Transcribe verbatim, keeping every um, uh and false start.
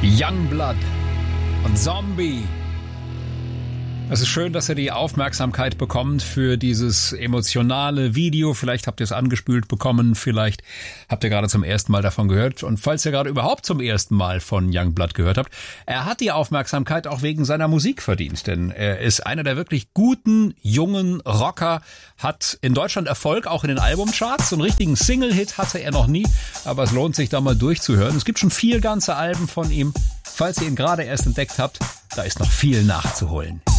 Youngblood und Zombie. Es ist schön, dass ihr die Aufmerksamkeit bekommt für dieses emotionale Video. Vielleicht habt ihr es angespült bekommen, vielleicht habt ihr gerade zum ersten Mal davon gehört. Und falls ihr gerade überhaupt zum ersten Mal von Youngblood gehört habt, er hat die Aufmerksamkeit auch wegen seiner Musik verdient. Denn er ist einer der wirklich guten, jungen Rocker, hat in Deutschland Erfolg, auch in den Albumcharts. So einen richtigen Single-Hit hatte er noch nie, aber es lohnt sich da mal durchzuhören. Es gibt schon vier ganze Alben von ihm. Falls ihr ihn gerade erst entdeckt habt, da ist noch viel nachzuholen.